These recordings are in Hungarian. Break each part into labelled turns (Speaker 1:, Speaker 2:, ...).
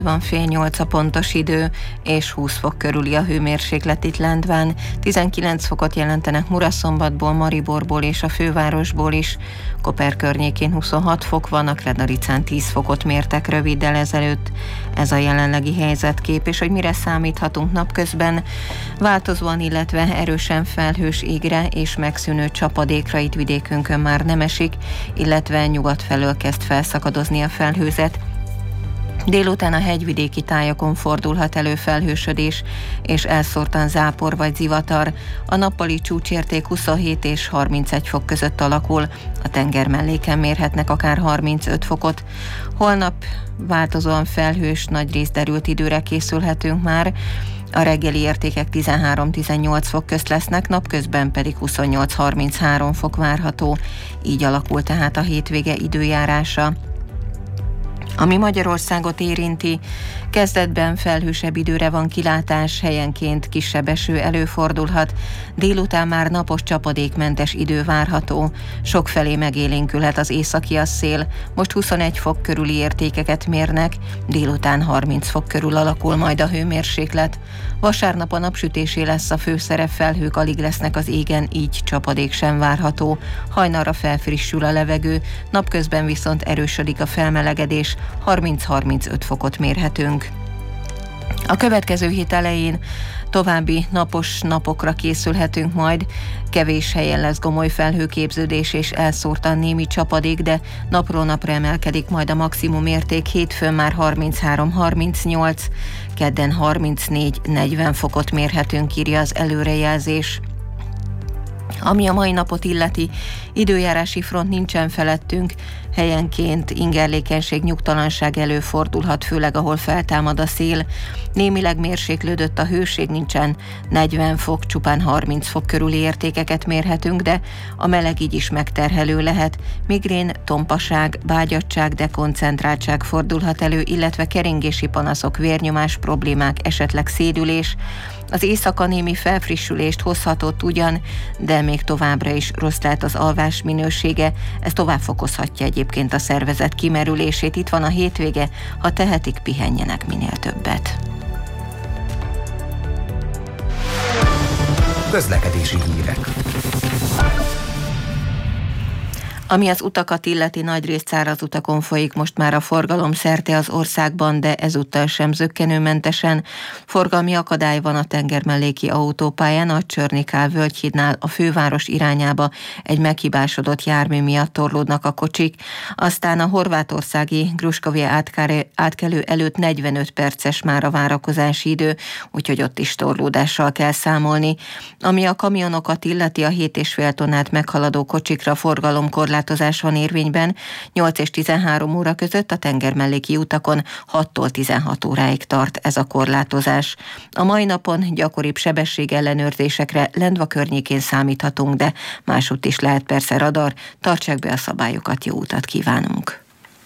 Speaker 1: Van fél 8 a pontos idő, és 20 fok körüli a hőmérséklet itt Lendván. 19 fokot jelentenek Muraszombatból, Mariborból és a fővárosból is. Koper környékén 26 fok van, a Kredaricán 10 fokot mértek röviddel ezelőtt. Ez a jelenlegi helyzetkép, és hogy mire számíthatunk napközben. Változóan, illetve erősen felhős égre és megszűnő csapadékra itt vidékünkön már nem esik, illetve nyugat felől kezd felszakadozni a felhőzet. Délután a hegyvidéki tájakon fordulhat elő felhősödés, és elszórtan zápor vagy zivatar. A nappali csúcsérték 27 és 31 fok között alakul, a tenger melléken mérhetnek akár 35 fokot. Holnap változóan felhős, nagyrészt derült időre készülhetünk már. A reggeli értékek 13-18 fok közt lesznek, napközben pedig 28-33 fok várható. Így alakul tehát a hétvége időjárása. Ami Magyarországot érinti, kezdetben felhősebb időre van kilátás, helyenként kisebb eső előfordulhat, délután már napos csapadékmentes idő várható, sokfelé megélénkülhet az északi szél, most 21 fok körüli értékeket mérnek, délután 30 fok körül alakul majd a hőmérséklet. Vasárnap a napsütésé lesz a főszerep, felhők alig lesznek az égen, így csapadék sem várható. Hajnalra felfrissül a levegő, napközben viszont erősödik a felmelegedés, 30-35 fokot mérhetünk. A következő hét elején további napos napokra készülhetünk majd. Kevés helyen lesz gomoly felhőképződés és elszórtan némi csapadék, de napról napra emelkedik majd a maximum érték. Hétfőn már 33-38, kedden 34-40 fokot mérhetünk, írja az előrejelzés. Ami a mai napot illeti, időjárási front nincsen felettünk, helyenként ingerlékenység, nyugtalanság előfordulhat, főleg ahol feltámad a szél. Némileg mérséklődött a hőség, nincsen 40 fok, csupán 30 fok körüli értékeket mérhetünk, de a meleg így is megterhelő lehet. Migrén, tompaság, bágyadtság, dekoncentráltság fordulhat elő, illetve keringési panaszok, vérnyomás problémák, esetleg szédülés. Az éjszaka némi felfrissülést hozhatott ugyan, de még továbbra is rossz lehet az alvás minősége, ez tovább fokozhatja egyébként a szervezet kimerülését. Itt van a hétvége, ha tehetik, pihenjenek minél többet.
Speaker 2: Közlekedési hírek.
Speaker 1: Ami az utakat illeti, nagyrészt száraz utakon folyik most már a forgalom szerte az országban, de ezúttal sem zökkenőmentesen. Forgalmi akadály van a tengermelléki autópályán, a Csörni-Kál völgyhídnál a főváros irányába, egy meghibásodott jármű miatt torlódnak a kocsik. Aztán a horvátországi Gruškovje átkelő előtt 45 perces már a várakozási idő, úgyhogy ott is torlódással kell számolni. Ami a kamionokat illeti, a 7,5 tonnát meghaladó kocsikra forgalomkorlátozás van érvényben, 8 és 13 óra között a tengermelléki utakon 6-tól 16 óráig tart ez a korlátozás. A mai napon gyakoribb sebességellenőrzésekre Lendva környékén számíthatunk, de másútt is lehet persze radar. Tartsák be a szabályokat, jó utat kívánunk!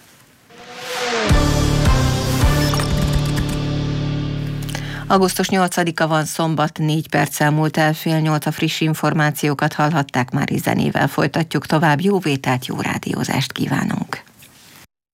Speaker 1: Augusztus 8-a van, szombat, 4 perccel múlt el fél 8, a friss információkat hallhatták, már zenével folytatjuk tovább. Jó vételt, jó rádiózást kívánunk!